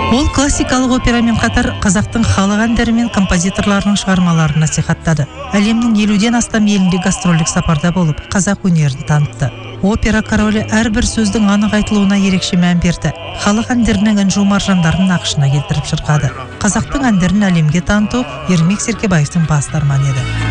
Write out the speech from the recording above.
Ол классикалық операмен қатар қазақтың халық әндері мен композиторларының шығармаларын насихаттады. Әлемнің 50-ден астам елінде гастрольдік сапарда болып, қазақ өнерін танытты. Опера королі әрбір сөздің анық айтылуына ерекше мән берді. Халық әндерінің інжу маржандарын нақышына келтіріп шырқады. Қазақтың әндерін әлемге таныту Ермек Серкебаевтың басты арманы еді.